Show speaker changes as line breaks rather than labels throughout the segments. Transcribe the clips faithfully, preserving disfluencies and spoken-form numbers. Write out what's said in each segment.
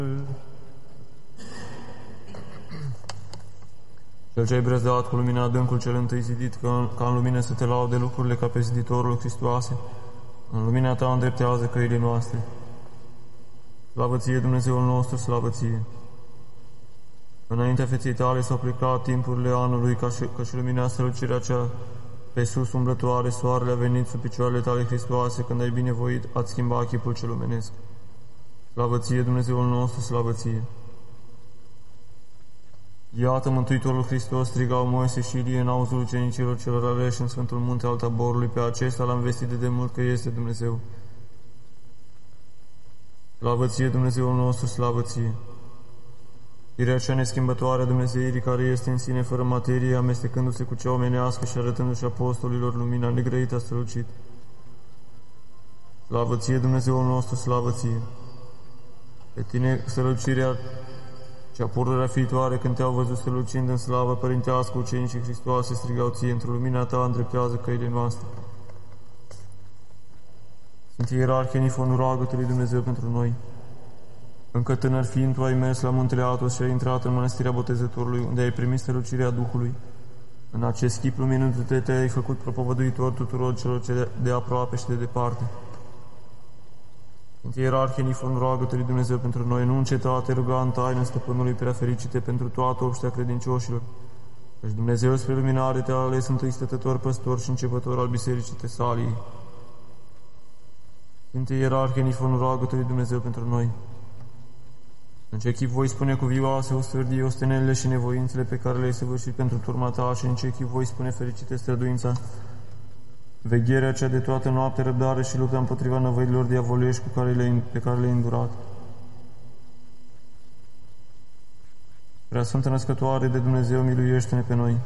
Cel ce ai brăzdat cu lumina adâncul cel întâi zidit, ca, ca în lumină să te laude lucrurile ca pe ziditorul Hristoase, în lumina ta îndreptează căile noastre. Slavă ție, Dumnezeul nostru, slavă ție! Înaintea feței tale s-au plecat timpurile anului, ca și, ca și lumina strălucirea cea pe sus umblătoare, soarele a venit sub picioarele tale Hristoase, când ai binevoit a-ți schimba chipul cel lumenesc. Slavă ție, Dumnezeul nostru, slavă ție! Iată, Mântuitorul Hristos, strigau Moise și Ilie în auzul ucenicilor celor aleși în Sfântul Munte al Taborului, pe acesta l-am vestit de demult că este Dumnezeu. Slavă ție, Dumnezeul nostru, slavă ție! Firea cea neschimbătoare a Dumnezeirii, care este în sine fără materie, amestecându-se cu cea omenească și arătându-și apostolilor lumina negrăită a strălucit. Slavă ție, Dumnezeul nostru, slavă ție! Pe tine strălucirea cea pururea fiitoare, când te-au văzut strălucind în slavă părintească, ucenicii Hristoase strigau ție, într-o lumina ta îndreptează căile noastre. Sfântii Ierarhie Nifon, roagă-te lui Dumnezeu pentru noi. Încă tânăr fiind, tu ai mers la muntele Atos și ai intrat în mănăstirea Botezătorului, unde ai primit strălucirea Duhului. În acest chip luminându-te, te-ai făcut propovăduitor tuturor celor ce de aproape și de departe. Sfântii Ierarhie Nifon, roagă-te lui Dumnezeu pentru noi, nu înceta te ruga în taină Stăpânului Preafericite pentru toată obștea credincioșilor, căci Dumnezeu spre luminare te-a ales întâi stătător, păstor și începător al Bisericii Tesaliei. Sfântii Ierarhie Nifon, roagă-te lui Dumnezeu pentru noi. În ce chip voi spune cuvioase o sfârdie, ostenelile și nevoințele pe care le-ai săvârșit pentru turma ta, și în ce chip voi spune fericite străduința, vegherea cea de toată noapte, răbdare și lupta împotriva năvăilor diavolești cu care le pe care le-ai îndurat. Prea Sfântă Născătoare de Dumnezeu, miluiește-ne pe noi.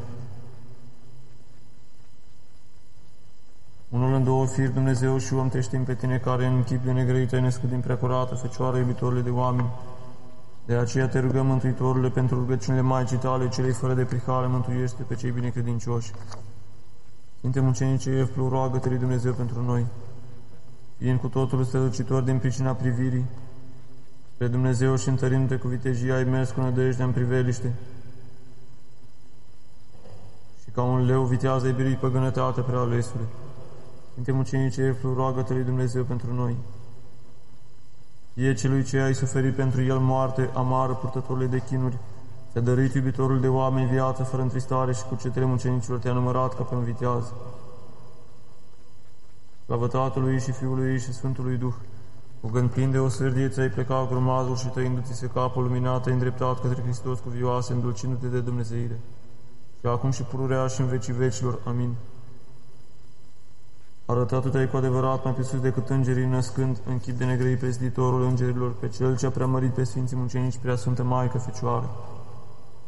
Unul în două firi, Dumnezeu și om, te știm pe tine, care în chip de negrăit ai născut din preacurată Fecioară, iubitorile de oameni. De aceea te rugăm, Mântuitorule, pentru rugăciunile Maicii tale, celei fără de prihare, mântuiește pe cei binecredincioși. Sfinte mucenice Evplu, roagă-te lui Dumnezeu pentru noi. Fiind cu totul strălucitor din pricina privirii spre Dumnezeu și întărindu-te cu vitejie, ai mers cu nădejdea în priveliște. Și ca un leu vitează ai biruit păgânătatea prea alesule. Sfinte mucenice Evplu, roagă-te lui Dumnezeu pentru noi. Fie celui ce ai suferit pentru el moarte amară, purtătorului de chinuri, te-a dăruit iubitorul de oameni viață fără întristare și cu cetele mucenicilor te-a numărat ca pe un viteaz. Slavă Tatălui și Fiului și Sfântului Duh, cu gând plin de o sârdie ți-ai plecat grumazul și tăindu-ți-se capul luminat, ai îndreptat către Hristos cu vioase, îndulcindu-te de Dumnezeire. Și acum și pururea și în vecii vecilor. Amin. Arătat-te-ai cu adevărat mai presus decât îngerii, născând în chip de negrăit pe ziditorul îngerilor, pe cel ce a preamărit pe Sfinții Mucenici, Preasfântă Maică Fecioară.